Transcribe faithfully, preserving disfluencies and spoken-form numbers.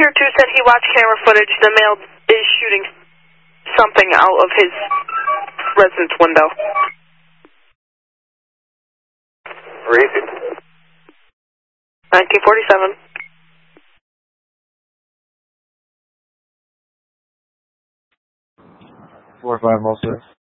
Pier two said he watched camera footage. The male is shooting something out of his residence window. Where is it? nineteen forty-seven. Four five, all six.